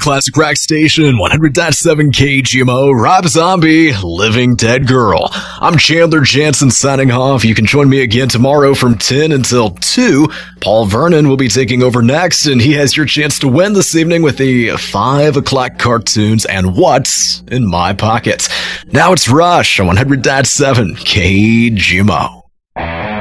Classic Rock Station, 100.7 KGMO, Rob Zombie, Living Dead Girl. I'm Chandler Jansen signing off. You can join me again tomorrow from 10 until 2. Paul Vernon will be taking over next, and he has your chance to win this evening with the 5 o'clock cartoons and What's in My Pocket. Now it's Rush on 100.7 KGMO.